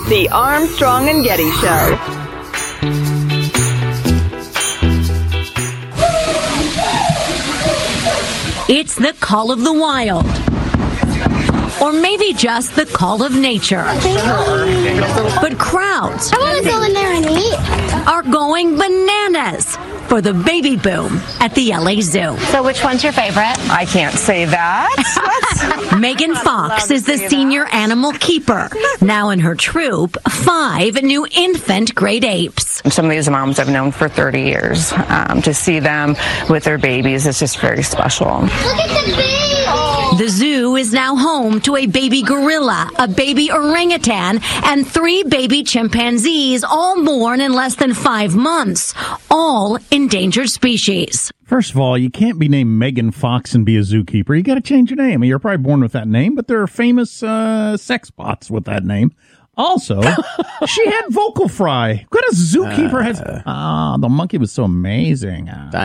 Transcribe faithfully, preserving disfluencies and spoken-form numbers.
The Armstrong and Getty Show. It's the call of the wild. Or maybe just the call of nature. But crowds I want to go in there and eat. are going bananas for the baby boom at the L A Zoo. So which one's your favorite? I can't say that. Megan Fox is the senior animal keeper. Now in her troop, five new infant great apes. Some of these moms I've known for thirty years. Um, to see them with their babies is just very special. Look at the baby. The zoo is now home to a baby gorilla, a baby orangutan, and three baby chimpanzees, all born in less than five months, all endangered species. First of all, you can't be named Megan Fox and be a zookeeper. You got to change your name. You're probably born with that name, but there are famous uh, sex bots with that name. Also, she had vocal fry. What a zookeeper has? Ah, the monkey was so amazing. Uh,